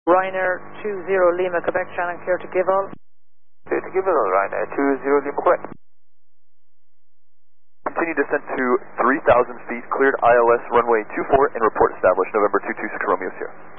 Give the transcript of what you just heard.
Ryanair 20 Lima, Quebec, Shannon, clear to Gival. Clear to Gival, Ryanair 20 Lima, Quebec. Continue descent to 3,000 feet, cleared ILS runway 24 and report established, November 226 Romeo Sierra.